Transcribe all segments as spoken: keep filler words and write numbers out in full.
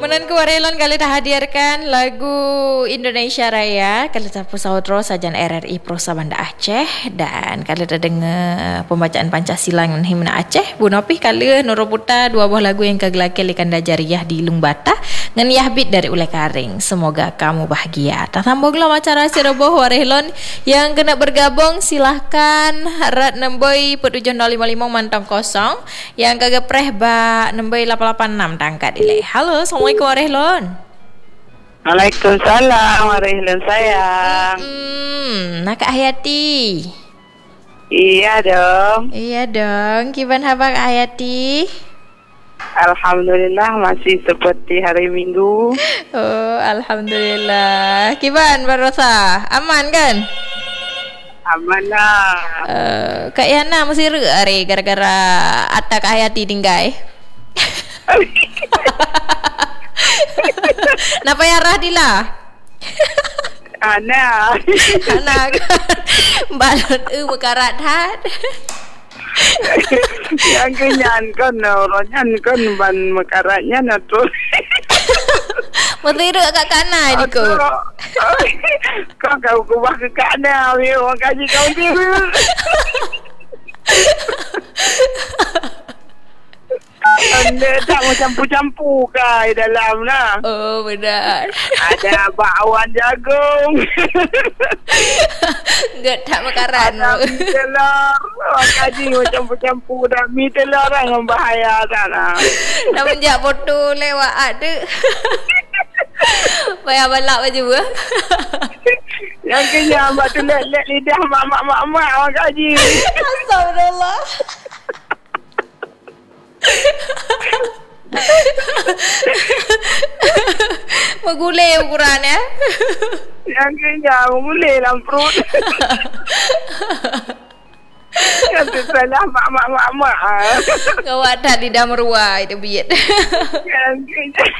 Menan ku warelon kali dah hadirkan lagu Indonesia Raya kali tapu saudro sajan R R I Prosa Banda Aceh dan kali dah dengar pembacaan Pancasila dengan Himna Aceh. Bu Nopih kali Nurobuta dua buah lagu yang kegelakil ikan dajariah di Lung Bata dengan Yahbit dari Ulai Karing. Semoga kamu bahagia. Tak tambahlah acara siroboh warelon yang kena bergabung silahkan rat nemboi petujuh nol lima lima mantong kosong yang kagak preh ba nemboi lapan lapan enam tangkat ile. Halo, Assalamualaikum Warehlon. Waalaikumsalam Warehlon sayang. Hmm, nak Kak Hayati. Iya dong. Iya dong. Gimana kabar Kak Hayati? Alhamdulillah masih seperti hari Minggu. Oh, alhamdulillah. Gimana Barosa? Aman kan? Aman lah. Uh, Kak Yana masih re gara-gara Atta Kak Hayati tinggai. Napa ya Radila? Anak. Anak kan balon u bekarat hat. Yang kenyan kan orangnya kan ban mekaratnya natur. Mesti re kat kana ni ko. Kau kau kubah ke kana we orang kaji kau diri. Anda tak macam campur-campur kai dalam lah. Oh benar. Ada bakwan jagung. Enggak tak makaran. Ada mi telur. Orang kaji macam campur-campur dah mi telur kan bahaya tak lah. Dah menjak foto lewat ada. Payah balak baju ah. Yang kenyang batu let-let lidah mak-mak-mak orang kaji. Astagfirullah. Menggulai ukuran ya. Yang kenyang menggulai dalam perut. Yang salah mak-mak-mak-mak. Kau ada lidah merua itu biat. Yang kenyang.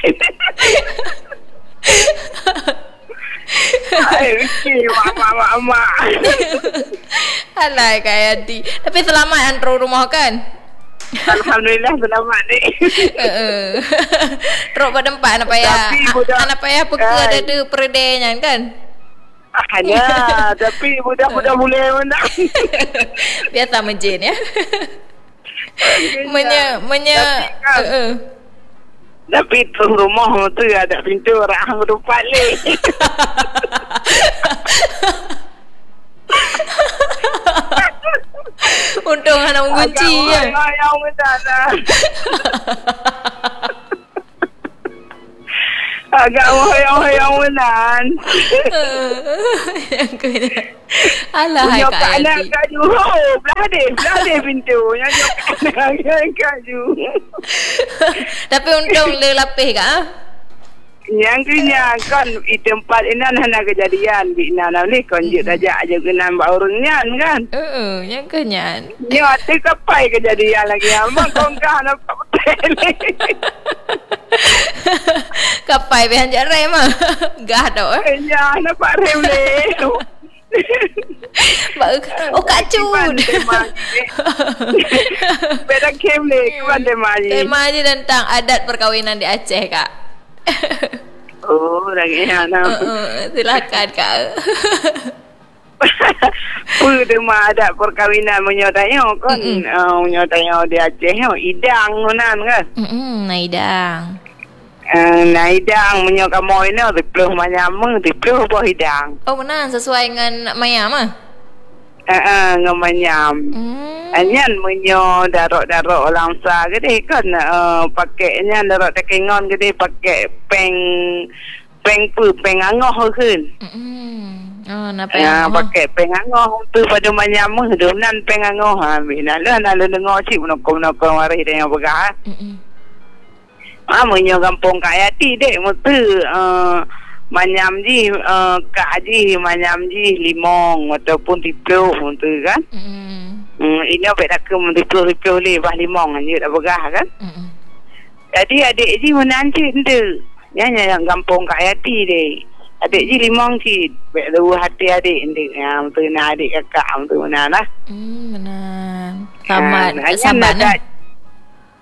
Hai, Riki, mak-mak-mak. Alai Kak Hayati. Tapi selamat antro rumah kan? Alhamdulillah selamat ni. Heeh. Teruk berdempat anak payah. Anak payah peka ada tu perdenya kan? Hanya, tapi budak-budak boleh menang. Biasa menjin ya. Menye menye heeh. Tapi tu rumah tu ada pintu orang rupat le. Untung anak mengunci ya. Yang benar lah. Agak hoyong-hoyong menan. Yang kena. Alah hai Kak Hayati. Anak kaju. Belah deh, belah deh pintu. Yang anak kaju. Tapi untung le lapih Kak. Yang kena kan di tempat ini ada kejadian di mana ni konjut aja aja kena baurunnya kan. Heeh, yang kenyan. Ni hati kapai kejadian lagi abang kongkah nak pakai. Kapai behan jare mah. Gah dah. Ya, nampak rem le. Oh kacun. Beda kem le, keban temali. Tema je tentang adat perkawinan di Aceh Kak. Oh, lagi anak. Uh, silakan Kak. Pun tema adat perkawinan menyotanya kan, uh, menyotanya di Aceh idang nan kan. Hmm, naidang. Uh, naidang menyokam mau ini dipluh manyam, dipluh buah hidang. Oh benar sesuai dengan maya mah. Eh, uh, ngamanyam. Hmm. Anyan menyo darok-darok langsa gede kan uh, pakainya darok tekengon gede pakai peng peng pu peng angoh kan. Hmm. Oh na peng. Ya pakai peng angoh tu pada manyam dunan peng angoh ha bina lah lalu dengar cik menokong-nokong mari dia yang begah. Hmm. Ah menyo kampung Kak Hayati dek mutu uh, manyam ji uh, Kak Haji manyam ji limong ataupun tipluh tu kan. Hmm. Hmm, ini apa nak ke mentipluh-tipluh le bah limong ni dah begah kan. Hmm. Jadi adik ji menanti tu. Nya yang kampung Kak Hayati deh. Adik ji limong ji. Bek lu hati adik ni. Ya tu na adik kakak tu mana lah. Hmm benar. Samat ha, samat nak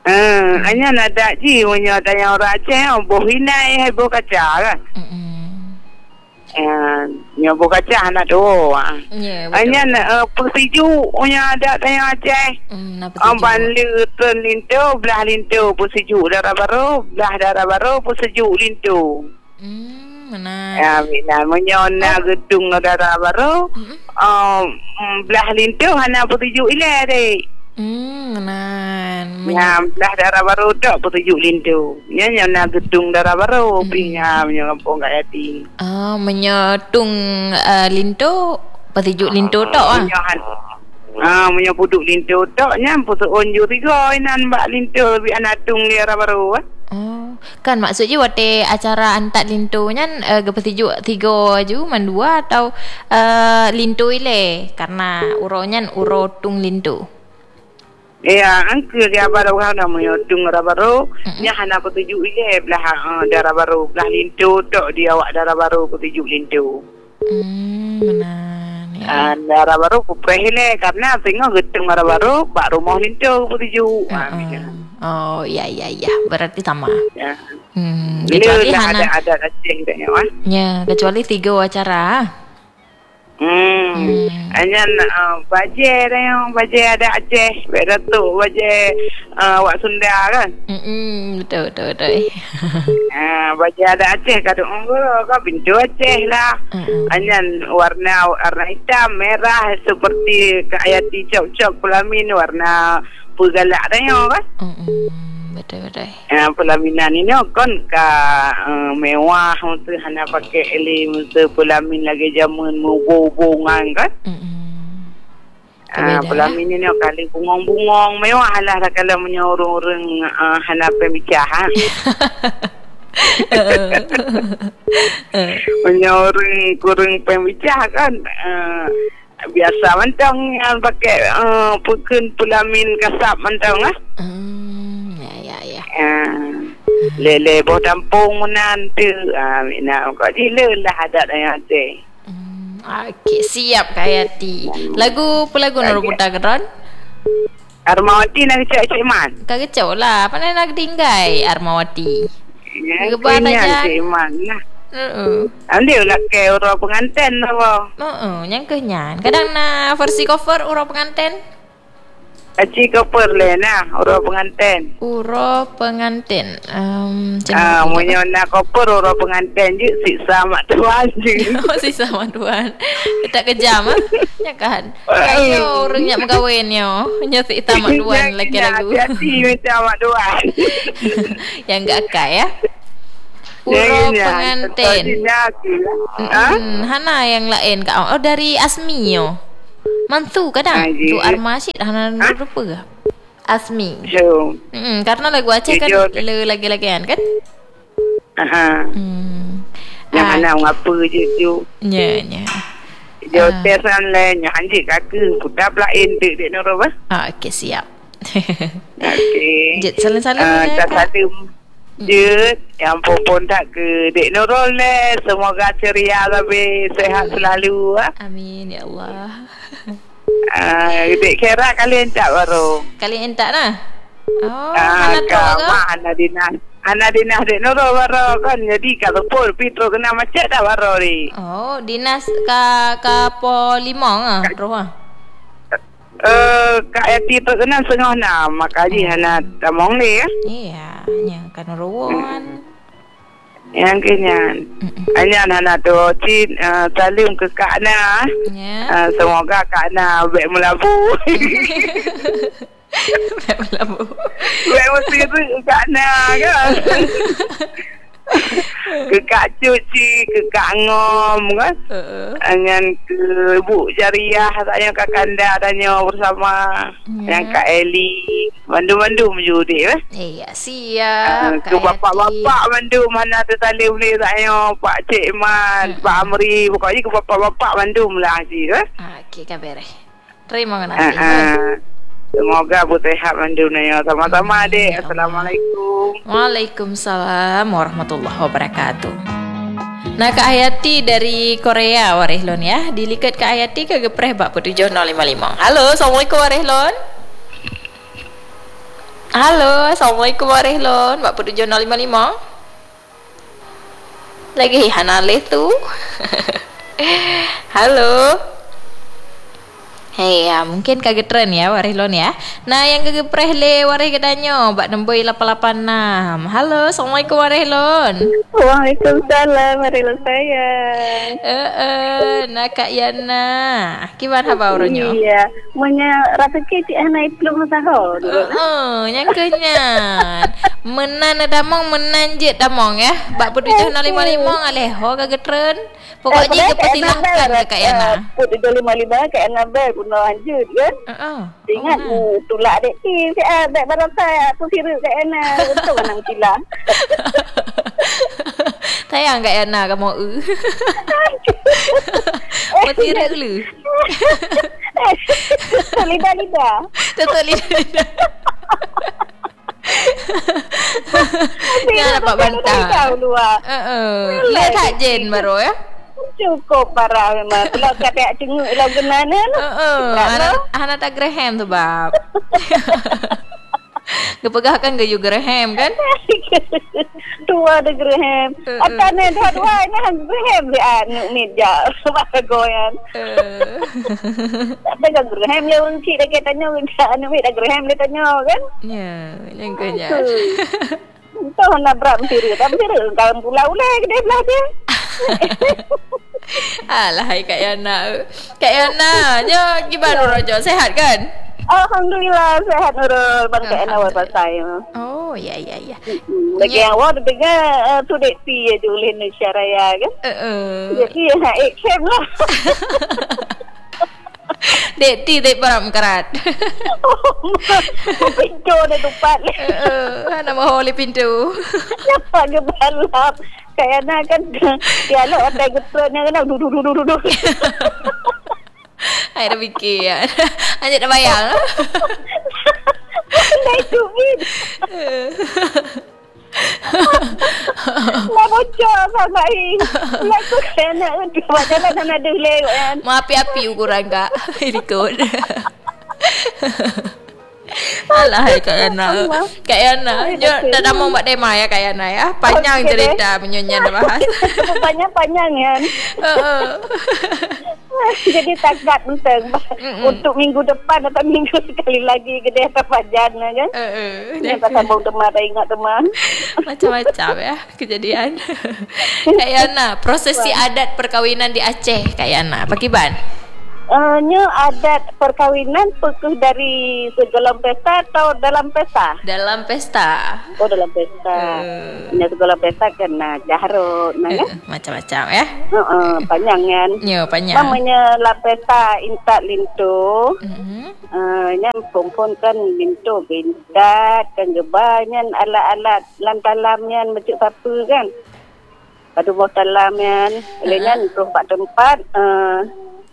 Eh, hanya ada ji punya tanya orang Aceh, boh hinai hai boh kaca kan. Mm-mm. Eh, nya boh kaca anak tu. Ya, betul. Hanya uh, persiju punya ada tanya Aceh. Hmm, napa Amban sejuk? le tren lintu, belah lintu persiju darah baru, belah darah baru persiju lintu. Hmm, mana? Ya, mina menyona Oh. gedung darah baru. Mm-mm. Um, belah lintu hana persiju ile dek. Hmm, menan. Ya, belah darah baru tak petunjuk lintu. Ya, yang nak gedung darah baru. Hmm. Pinya, punya kampung Kak Yati. Ah, menyetung uh, lintu, petijuk lintu tok ah. Punya han. Ah, punya puduk lintu tak. Ya, putuk onju tiga. Inan mbak lintu. Lebih anak tung dia darah baru. Eh. Oh, kan maksudnya waktu acara antak lintu nya uh, petijuk tiga aju mandua atau uh, lintu ile karena uronya uro tung lintu. Ya, angkel dia baru kan namanya tung darah baru. Mm-mm. Ya, hana petunjuk ile. Belah uh, darah baru. Belah lintu tak. Dia awak darah baru petunjuk lintu. Hmm, menan. Ya. Uh, darah baru kuprehile karena tengok gedung darah baru bak rumah lintu petunjuk. Uh, Ah, uh. uh, Oh, ya ya ya, berarti sama. ya. Hmm, Bila kecuali dah hana ada ada Aceh katanya ah. ya, kecuali tiga acara. Hmm. Hmm. Hanya uh, baje dah yang baje ada Aceh, beda tu baje uh, wak Sunda kan. Hmm, betul betul betul. Ah, baje ada Aceh kata orang kau pintu Aceh lah. Uh-uh. Hanya warna warna hitam, merah seperti Kayati cop-cop pelamin warna pugalak dah yang kan. Mm-mm, betul betul. Uh, pelaminan ini kan ka uh, mewah untuk hanya pakai elim untuk pelamin lagi zaman mubung-bungan kan. Mm-mm. Ah, Berbeza, pelamin ini kali bungong-bungong mewah lah kalau punya orang-orang uh, hana pembicaraan. Punya orang kurang pembicaraan kan. Uh, biasa mentang yang pakai uh, pukun pelamin kasap mentang ah. Hmm, ya ya ya. Uh, lele boh tampung menantu. Ah, mina kau jila lah ada yang ada. Hmm, okey, siap Kak Yati. Lagu apa lagu nak putar keron? Armawati nak cek-cek man. Kak kecau lah, apa nak tinggai Armawati. Ya, Gebar kena aja. cek man lah. Heeh. Anda nak ke orang pengantin apa? Heeh, yang kenyan. Kadang na versi cover urang pengantin. Aci cover le nah orang pengantin. Uro pengantin. Um, Ah, munyo nak cover orang pengantin je siksa mak tuan je. Oh, si sama tuan. Tak kejam ah. Ya kan. Kayo orang yang mengkawin yo. Nya si tamat tuan lagi lagu. Hati macam mak tuan. Yang enggak kak ya. Uro Jangan, pengantin. Ha? Hmm, Hana yang lain kak. Oh, dari Asmi yo. Mantu kadang. Ah, Tu je. Armasyid Hana lupa ke? Asmi. So, Hmm, karena lagu Aceh kan Jujur. le lagi-lagian kan? aha. Hmm. Yang Ah, nak ngapa je tu. nya nya. Jo Ah. tesan le nya anjik kaki budak lain dek dek noro ba. Ah, okey siap. Okey. Jet salam-salam Ah, ya, tak Kak. salam. Jet, yang pun tak ke dek Nurul le. Semoga ceria tapi sehat selalu ah. Amin ya Allah. Ah, dek kira kalian tak baru. Kali entak nah. Oh, Ah, mana tu ka ke? ma ana dinas. Ana dinas dek Nurul baru kan jadi kalau pun Pitro kena macet dah baru ni. Oh, dinas ka ka po limong ah, roh ah. Eh, Kak Yati tu kena setengah enam. Maka je Hana tamong ni ya. Iya, nya kan rowan. Yang kenyan. Hanya Hana tu cin uh, salim ke Kak Na. Ya. Uh, semoga Kak Na baik melabu. Labu. Baik mesti tu Kak Na kan. Ke Kak Cuci, ke Kak Ngom kan. Heeh. Dengan ke Bu Jariah, tanya Kak Kanda, tanya bersama. Ya. Yang Kak Eli. Mandu-mandu menjudi eh. Iya, Uh, siap. ke bapak-bapak mandu mana tu salim ni tanya Pak Cik Man, Pak Amri, pokoknya ke bapak-bapak mandu lah Haji eh. Ah, okey kabere. Terima Uh, kasih. uh, semoga butehat mandu nanya sama-sama Amin, dek. ya Allah. Assalamualaikum. Waalaikumsalam warahmatullahi wabarakatuh. Nah, Kak Hayati dari Korea Warehlon ya. Dilikat Kak Hayati ke gepreh bak tujuh nol lima lima. Halo, Assalamualaikum Warehlon. Halo, Assalamualaikum warahmatullahi wabarakatuh. Mbak Putu nol lima lima. Lagi Hanaleh tu. Halo. Hei, ya, mungkin kagak tren ya Warilon ya. Nah, yang kagak preh le warih kedanyo, Mbak Nemboi lapan lapan enam. Halo, Assalamualaikum Warilon. Waalaikumsalam, Warilon saya. Eh, eh, nak Kak Yana. Gimana bauronya? Iya, punya rasa kecik anak itu belum tahu. Oh, yang kenyan. Menan damong menan je damong ya. Mbak Putu nol lima lima aleh ho kagak tren. Pokoknya eh, kepersilahkan ke Kak Yana. Putu lima lima Kak Yana ber guna lanjut kan. Heeh. Ingat uh, tulak dek ti saya baik barang saya aku siru Kak Yana untuk menang sila. Tayang Kak Yana kamu uh. Bertirak dulu. Lidah-lidah. Tutup lidah-lidah. Jangan dapat bantah. Heeh. Lihat tak Jen baru ya. Cukup parah memang. Kalau kata cenguk ilau genana tu. Heeh. Anak tak Graham tu bab. Kepegahkan gayu Graham kan? Tua ada Graham. Atane dua-dua ni hang Graham dia anu meja sebab goyan. Tapi kan Graham le orang cik dah tanya anu meja Graham le tanya kan? Ya, yang kenya. Entah nak berapa siri, tapi siri kalau pulau-pulau gede belah dia. Alah hai Kak Yana. Kak Yana, nyo gimana rojo? Sehat kan? Alhamdulillah sehat Nurul. Bang Kak Yana buat saya. Oh, ya ya ya. Lagi yang awak dengar tu dek pi je oleh Indonesia Raya kan? Heeh. Jadi ha ek kem lah. Dek ti dek param kerat. Pintu dah tupat. Heeh, nama holi pintu. Nampak ke balap. Kak Yana kan dia lah ada getranya kan duduk-duduk-duduk. Hai dah fikir ya. Hanya dah bayang. Naik tubin. Nak bocor sama ini. Nak tu kena untuk jalan dan ada lewat kan. Api-api ukuran Kak. Ikut. Alah hai Kak Yana. Kak Yana, nyo dah dah mau buat demo ya Kak Yana ya. Panjang okay, cerita menyonya dah bahas. Panjang-panjang kan. Heeh. Jadi takut menteng untuk minggu depan atau minggu sekali lagi gede tapajan kan. Heeh. Dia pasal bau teman ingat teman. Macam-macam ya kejadian. Kak Yana, prosesi adat perkawinan di Aceh Kak Yana, apa kiban? Uh, nyo adat perkawinan pekuh dari segala pesta atau dalam pesta? Dalam pesta. Oh dalam pesta. Uh. Nyo segala pesta kena jahrut, nah kan? Uh, macam-macam ya. Uh, uh, panjang kan? Nyo panjang. Namanya la pesta intat lintu. Uh-huh. Uh, nyan pompon kan lintu bintat kan gebanyan alat-alat lantalamnya macam apa kan? Padu mau talamnya, lenyan tu pak tempat. Uh,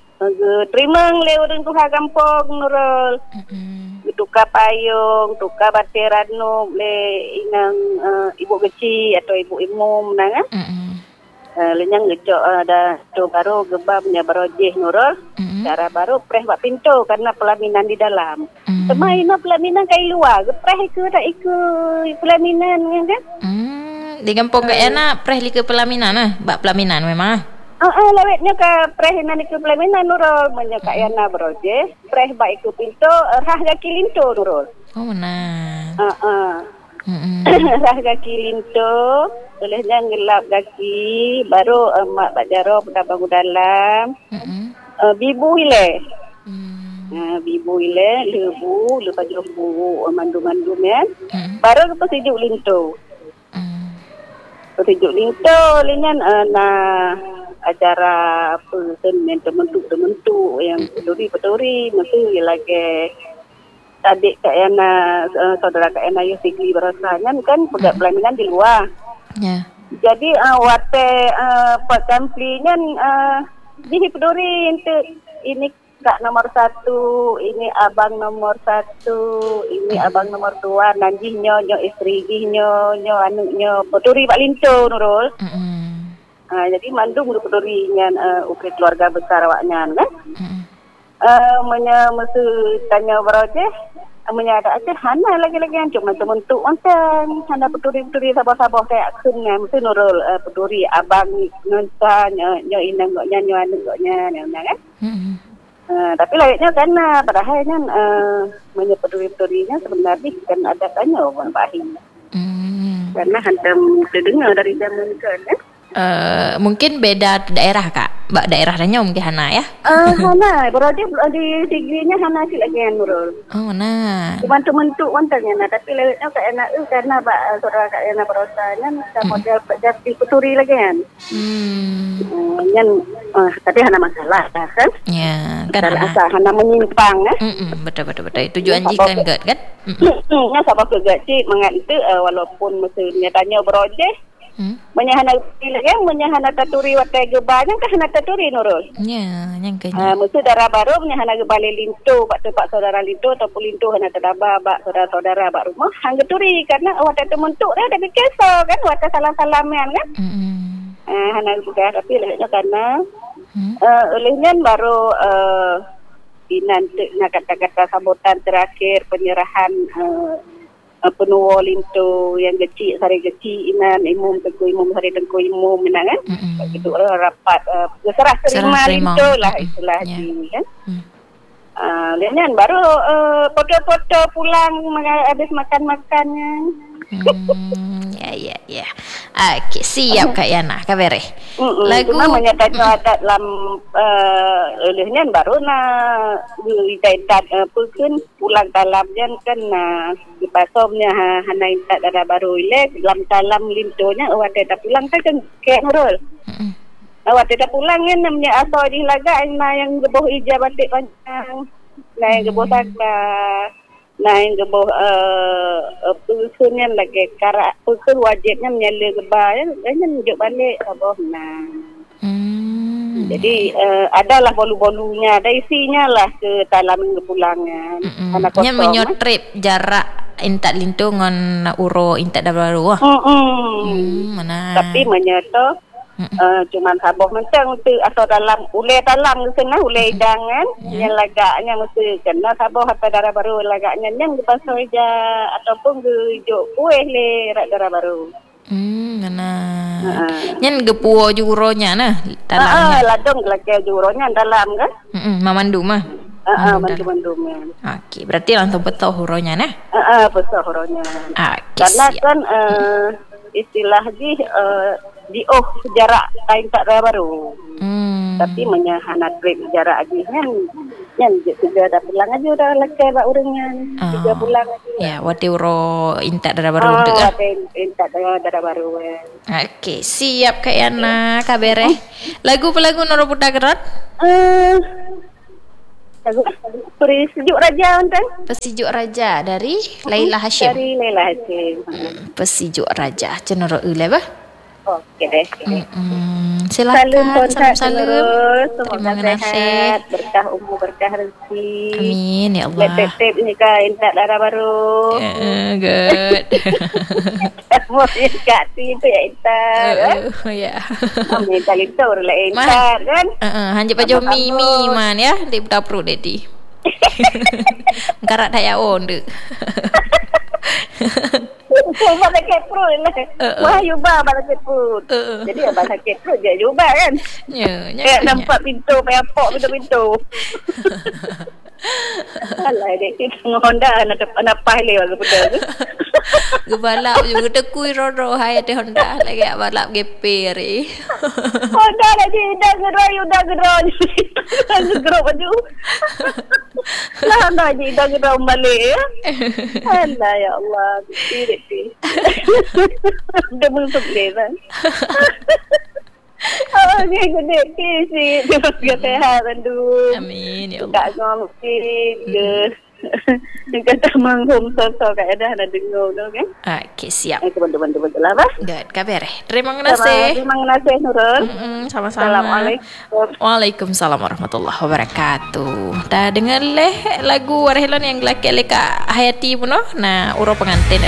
terima le orang tu kampung Nurul. Mm-hmm. Tukar payung, tukar bateran nu le inang uh, ibu kecil atau ibu imum nang kan. Mm-hmm. Uh, lenyang ngejok uh, ada tu baru gebamnya barojeh Nurul. Mm-hmm. Cara baru preh buat pintu karena pelaminan di dalam. Mm-hmm. Semai na pelaminan kai luar, preh ke tak ikut pelaminan kan? Hmm, di kampung Kak Yana preh li ke pelaminan ah, bak pelaminan memang. Ah, uh, lewatnya ke prehinan ikut pelaminan Nurul, banyak Kak Yana beroje, preh baik ikut pintu, rah kaki lintu Nurul. Oh benar. Ah, uh, uh. Rah kaki lintu, bolehnya ngelap kaki, baru uh, mak Pak Jaro pada bangun dalam, uh, bibu ile, mm. uh, bibu ile, lebu, lepas lebu, mandum-mandum ya, mm. baru lepas hidup lintu. Mm. Lepas lintu, linyan uh, nah. Acara apa seni termentuk-termentuk yang peturi-peturi mesti lagi adik Kak Yana, uh, saudara Kak Yana Yusikli berasanya kan pegat pelaminan di luar. Ya. Yeah. Jadi uh, wate uh, Pak Kamplinya uh, jadi peturi untuk ini Kak nomor satu, ini abang nomor satu, ini abang nomor dua, nanti nyo nyo istri nyo nyo anu nyo peturi Pak Linto Nurul. Mm-hmm. Uh, jadi mandung udah peduli dengan uh, ukir keluarga besar awaknya kan. Mm. Uh, menya mesti tanya beroje menyada aja hana lagi-lagi yang cuma bentuk macam hana peduri-peduri sabah-sabah kayak kena mesti Nurul uh, peduri abang nonton nyo inang goknya nyo anu goknya nyo kan. Hmm. Uh, tapi layaknya karena padahalnya uh, menyebut peduri-pedurinya sebenarnya kan ada tanya orang bahin. Hmm. Karena hantam terdengar dari zaman kan eh? Uh, mungkin beda daerah kak, mbak daerahnya mungkin Hana ya? Uh, Hana, berarti di tigrinya Hana sih lagi yang Nurul. Oh nah. Dibantu-bantu kontanya, nah tapi lewatnya kayak enak tu karena mbak saudara kayak enak perosanya, kita model jadi peturi lagi kan. Hmm. Uh, yang uh, tadi Hana masalah kan? Ya, kan Hana. Asal Hana menyimpang kan? Mm-mm, betul betul betul. Tujuan jikan gak kan? Hmm, sabab kegaji mengat itu uh, walaupun mesinnya tanya berojeh. Hmm? Menyahana yang menyahana taturi watai gebanya kan hana taturi Nurul. Ya, yang kena. Ah, mesti darah baru menyahana gebale lintu, pak tempat saudara lintu ataupun lintu hana terdaba bak saudara-saudara bak rumah hang geturi karena watai tementuk dah dah keso kan watai salam-salamian kan. Hmm. Ah, hana juga tapi lehnya karena hmm? uh, olehnya baru uh, dinanti nak kata-kata sambutan terakhir penyerahan uh, Uh, penuh lintu yang kecil, sari kecil, inan, imum, tengku imum, sari tengku imum, inan kan? Mm-hmm. Begitu orang rapat, uh, serah terima lintu lah istilah yeah. Ini kan? Mm. Uh, Lihat baru uh, foto-foto pulang habis makan-makannya. Hmm, ya ya ya. Okey, siap Kak Yana, kabar eh. Lagu cuma menyatakan ada dalam uh, olehnya baru na ditaitat uh, pun pulang dalamnya kan uh, di pasomnya ha, hana intat ada baru ile dalam dalam lintonya awak tak pulang kan kayak Nurul. Heeh. Awak tak pulang kan namanya asal di laga yang geboh ija batik panjang. Nah yang geboh sakla nah yang geboh uh, uh, pusunnya lagi karak pusun wajibnya menyala gebah kan nunjuk balik aboh nah. Hmm. Jadi uh, adalah bolu-bolunya, ada isinya lah ke dalam kepulangan. Nya menyotrip jarak intak lintu ngan uro intak dah baru ah. Hmm, mana. Tapi menyoto Uh, cuman saboh macam tu atau dalam ule dalam sana ule hidangan yeah. Yang lagaknya mesti kena saboh atau darah baru lagaknya yang dipasal aja ataupun gejuk kuih le rak darah baru. Hmm, mana? Uh-huh. Nyen gepuo juronya nah dalam. Ah, uh, ladong lagi juronya dalam kan? Heeh, mamandu mah. Ah, uh, mandu-mandu mah. Okey, berarti langsung betul huronya nah. Ah, uh, betul huronya. Okay, karena siap. kan uh, istilah di uh, di oh jarak kain tak ada baru. Hmm. Tapi menyahana trip jarak aja kan. Yang juga ada pulang aja udah lekai bak urangnya. Oh. Tiga pulang aja. Ya, wati uro intak darah baru untuk ah. Oh, intak darah baru. Okey, siap Kak Yana, kabere. Lagu pelagu Noro Putra Gerot? Eh. Lagu Pesijuk Raja kan? Pesijuk Raja dari Laila Hashim. Dari Laila Hashim. Hmm, Pesijuk Raja. Cenoro ule bah? Okey deh. Mm-mm. Silakan salam-salam. Terima kasih. Berkah umur, berkah rezeki. Amin ya Allah. Letep ni kan intak darah baru. Uh, good. Mau intak itu ya intak. Oh ya. Amin kali tu lah intak kan. Heeh, hanya baju mimi man ya di dapur dedi. Karat daya on tu. Saya pada kepro lah. Wah, yuba pada kepro. Jadi abang sakit perut je yuba kan. Ya, ya. Kayak nampak pintu, payapok pintu-pintu. Alah, dek kita Honda nak nak pahli wala betul tu. Gebalap juga tekui roro hai de Honda lagi balap gepe ri. Honda lagi dah gerai dah gerai. Gerai baju. Lah dah ji dah gerai balik ya. Allah ya Allah. Tidak sih. Dah masuk lesan. Oh, ni gede sih. Dia sehat tentu. Amin ya Allah. Tak ngomongin ke. Yang kata menghum sosok kayak dah ada dengar tu kan. Okey, siap. Eh, teman-teman betul lah bah. Good, kabar. Terima kasih. Terima kasih Nurul. Mm-mm, sama-sama. Assalamualaikum. Waalaikumsalam warahmatullahi wabarakatuh. Dah dengar leh lagu Warhelon yang laki-laki Hayati puno. Nah, uro pengantin